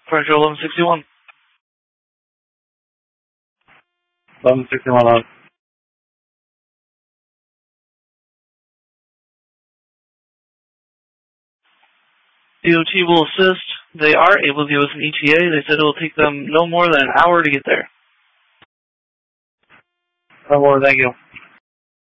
Pressure 1161. 1161 on. DOT will assist. They are able to give us an ETA. They said it will take them no more than an hour to get there. No more, thank you.